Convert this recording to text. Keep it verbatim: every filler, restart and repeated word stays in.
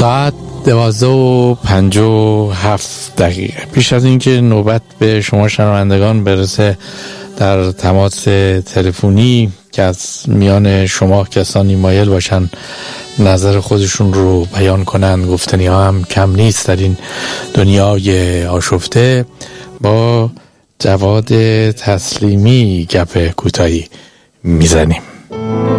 ساعت دوازده و پنج و هفت دقیقه. پیش از اینکه نوبت به شما شنوندگان برسه در تماس تلفنی که از میان شما کسانی مایل باشن نظر خودشون رو بیان کنن، گفتنی ها هم کم نیست در این دنیای آشفته، با جواد تسلیمی گپ کوتاهی میزنیم.